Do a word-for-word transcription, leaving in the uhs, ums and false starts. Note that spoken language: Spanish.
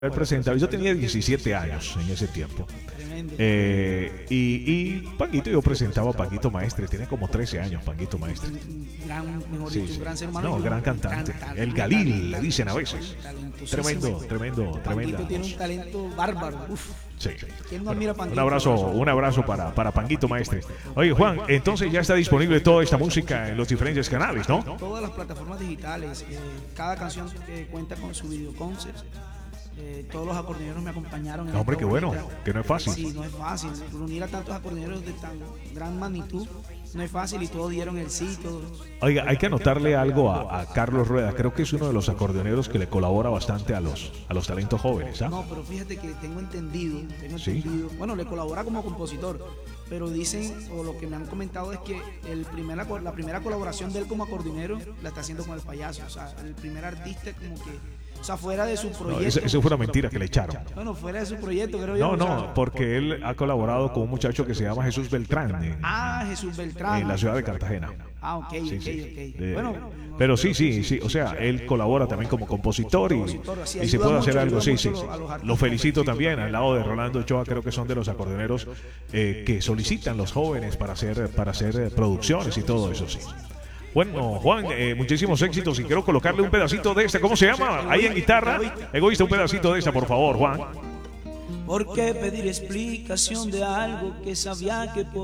haber presentado. Yo tenía diecisiete años en ese tiempo. Eh, y, y Panguito, yo presentaba a Panguito Maestre. Tiene como trece años, Panguito Maestre. Gran, mejor Sí, dicho, sí. gran ser humano. No, y gran un cantante. gran El Galil, le dicen a veces. Tremendo, tremendo, tremendo. Panguito tiene un talento bárbaro. Uf. Sí. ¿Quién no admira a Panguito? Un abrazo, un abrazo para, para Panguito Maestre. Oye, Juan, entonces ya está disponible toda esta música en los diferentes canales, ¿no? Todas las plataformas digitales. Eh, cada canción que cuenta con su videoconcert. Eh, todos los acordeoneros me acompañaron. En No, hombre, esta qué bueno, bonita. que no es fácil. Sí, no es fácil. Reunir a tantos acordeoneros de tan gran magnitud no es fácil y todos dieron el sí. Todos. Oiga, hay que anotarle algo a, a Carlos Rueda. Creo que es uno de los acordeoneros que le colabora bastante a los, a los talentos jóvenes, ¿ah? No, pero fíjate que tengo entendido, tengo ¿Sí? entendido. Bueno, le colabora como compositor, pero dicen, o lo que me han comentado es que el primera, la primera colaboración de él como acordeonero la está haciendo con el payaso. O sea, el primer artista como que, o sea, fuera de su proyecto. No, eso, eso fue una mentira que le echaron. Bueno, fuera de su proyecto, creo yo. No, o sea, no, porque él ha colaborado con un muchacho que se llama Jesús Beltrán en, Ah, Jesús Beltrán. en la ciudad de Cartagena. Ah, ok, Sí, ok, sí. ok. Eh, Bueno, pero sí, sí, sí, o sea, él colabora también como compositor y, y se puede hacer algo, sí, sí. Lo felicito también, al lado de Rolando Ochoa, creo que son de los acordeoneros eh, que solicitan los jóvenes para hacer, para hacer eh, producciones y todo eso, sí. Bueno, Juan, eh, muchísimos éxitos y quiero colocarle un pedacito de esta, ¿cómo se llama? Ahí en guitarra, Egoísta, un pedacito de esta, por favor, Juan. ¿por qué pedir explicación de algo que sabía que